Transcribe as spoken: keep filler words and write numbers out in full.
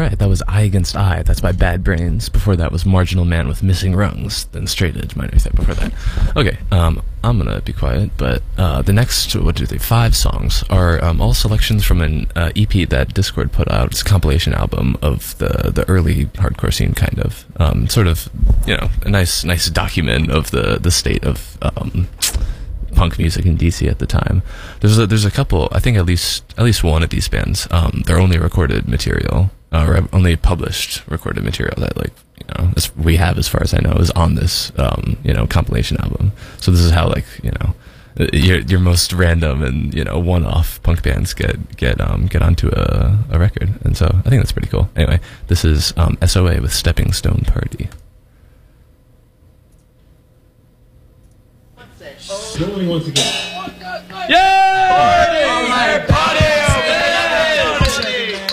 right, that was Eye Against Eye. That's by Bad Brains. Before that was Marginal Man with Missing Rungs. Then Straight Edge Minor Threat before that. Okay, um, I'm gonna be quiet, but uh, the next, what do they, five songs are um, all selections from an uh, E P that Discord put out. It's a compilation album of the, the early hardcore scene, kind of. Um, sort of, you know, a nice nice document of the, the state of um, punk music in D C at the time. There's a, there's a couple, I think at least at least one of these bands, um, their only recorded material, uh, or only published recorded material that, like, you know, as we have, as far as I know, is on this, um, you know, compilation album. So this is how, like, you know, your your most random and, you know, one-off punk bands get get um get onto a, a record, and so I think that's pretty cool. Anyway, this is um, S O A with Stepping Stone Party. Going once again. Yeah!